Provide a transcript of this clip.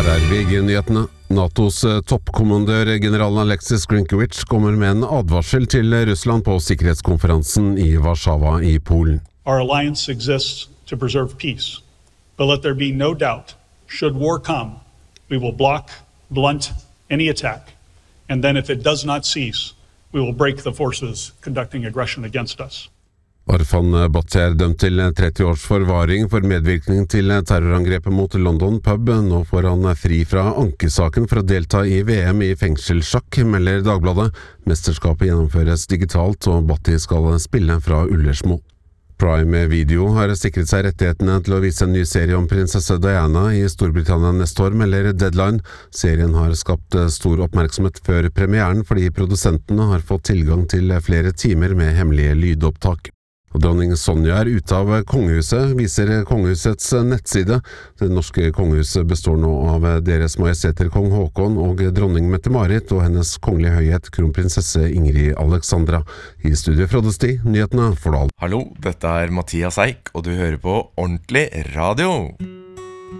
Her VG-nyhetene. NATOs toppkommandør general Alexis Grinkewich kommer med en advarsel til Russland på sikkerhetskonferansen i Warszawa i Polen. Our alliance exists to preserve peace, but let there be no doubt, should war come, we will blunt any attack, and then if it does not cease, we will break the forces conducting aggression against us. Arfan Bhatti er dømt til 30 års forvaring for medvirkning til terrorangrepet mot London pub. Nå får han fri fra ankesaken for å delta i VM i fengselssjakk, melder Dagbladet. Mesterskapet gjennomføres digitalt, og Bhatti skal spille fra Ullersmo. Prime Video har sikret seg rettighetene til å vise en ny serie om prinsesse Diana i Storbritannia neste år, melder Deadline. Serien har skapt stor oppmerksomhet før premieren, fordi produsentene har fått tilgang til flere timer med hemmelige lydopptak. Og dronning Sonja er ute av kongehuset, viser kongehusets nettside. Det norske kongehuset består nå av deres majesteter kong Håkon og dronning Mette-Marit og hennes kongelige høyhet kronprinsesse Ingrid Alexandra. I studio Frode Sti, nyhetene Fordal. Hallo, dette er Mathias Eik, og du hører på Ordentlig Radio.